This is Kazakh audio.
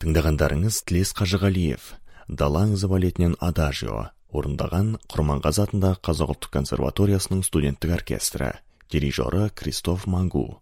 Тыңдағандарыңыз Тілес Қажығалиев, «Дала аңызы» балетінен «Адажио» орындаған Құрманғазы атындағы Қазақ ұлттық консерваториясының студенттік оркестрі, дирижері Кристоф Мангу.